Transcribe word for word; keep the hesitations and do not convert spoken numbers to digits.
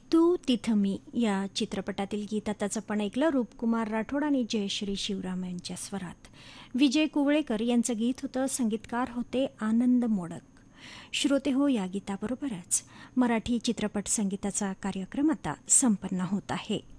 तू तिथं मी या चित्रपटातील गीत आताच आपण ऐकलं. रूपकुमार राठोड आणि जयश्री शिवराम यांच्या स्वरात. विजय कुवळेकर यांचं गीत होतं. संगीतकार होते आनंद मोडक. श्रोते हो, या गीताबरोबरच मराठी चित्रपट संगीताचा कार्यक्रम आता संपन्न होत आहे.